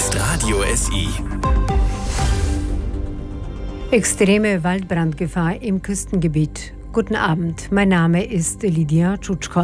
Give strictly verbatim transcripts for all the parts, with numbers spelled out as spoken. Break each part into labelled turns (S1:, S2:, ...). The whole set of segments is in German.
S1: ist Radio S I.
S2: Extreme Waldbrandgefahr im Küstengebiet. Guten Abend, mein Name ist Lidia Tschutschko.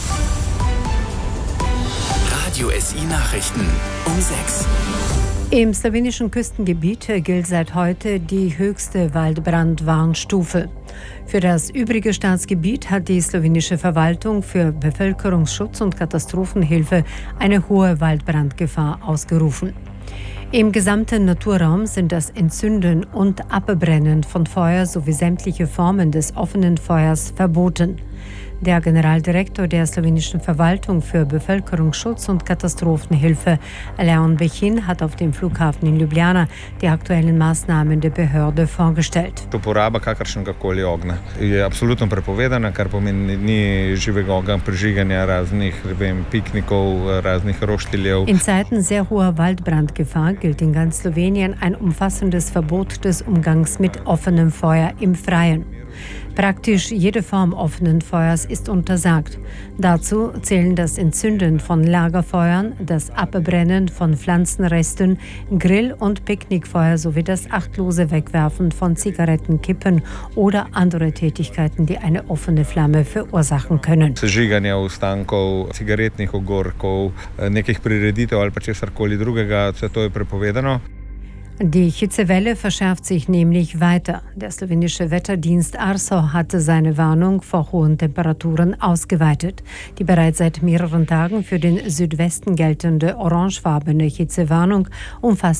S1: Radio S I Nachrichten um sechs.
S2: Im slowenischen Küstengebiet gilt seit heute die höchste Waldbrandwarnstufe. Für das übrige Staatsgebiet hat die slowenische Verwaltung für Bevölkerungsschutz und Katastrophenhilfe eine hohe Waldbrandgefahr ausgerufen. Im gesamten Naturraum sind das Entzünden und Abbrennen von Feuer sowie sämtliche Formen des offenen Feuers verboten. Der Generaldirektor der slowenischen Verwaltung für Bevölkerungsschutz und Katastrophenhilfe, Leon Bechin, hat auf dem Flughafen in Ljubljana die aktuellen Maßnahmen der Behörde vorgestellt.
S3: Uporaba kakršnegakoli ognja je absolutno prepovedana, kar pomeni ni živega ognja, prižiganja raznih piknikov, raznih roštiljev.
S2: In Zeiten sehr hoher Waldbrandgefahr gilt in ganz Slowenien ein umfassendes Verbot des Umgangs mit offenem Feuer im Freien. Praktisch jede Form offenen Feuers ist untersagt. Dazu zählen das Entzünden von Lagerfeuern, das Abbrennen von Pflanzenresten, Grill- und Picknickfeuer sowie das achtlose Wegwerfen von Zigarettenkippen oder andere Tätigkeiten, die eine offene Flamme verursachen können.
S3: Sežiganje ostankov, cigaretnih ogorkov, nekih prireditev ali pa česarkoli drugega, vse to je prepovedano.
S2: Die Hitzewelle verschärft sich nämlich weiter. Der slowenische Wetterdienst Arso hatte seine Warnung vor hohen Temperaturen ausgeweitet. Die bereits seit mehreren Tagen für den Südwesten geltende orangefarbene Hitzewarnung umfasst